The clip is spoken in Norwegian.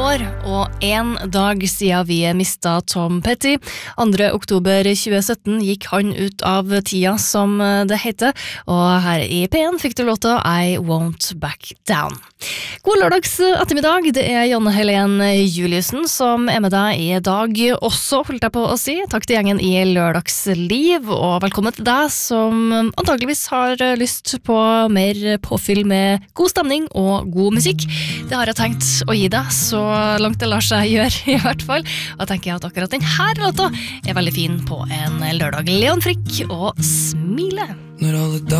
år, og en dag siden vi mistet Tom Petty. 2. oktober 2017 gikk han ut av tida, som det heter, og her i P1 fikk du låta I Won't Back Down. God lørdags ettermiddag, det Janne Helen Juliussen som med deg i dag også, holdt jeg på å si. Takk til gjengen i Lørdagsliv, og velkommen til deg som antageligvis har lyst på mer påfyll med god stemning og god musikk. Det har jeg tenkt å gi deg, så langt det lar seg gjøre i hvert fall. Og jeg tenker at akkurat denne låta veldig fin på en lørdag. Leon Frick og Smile. Når alle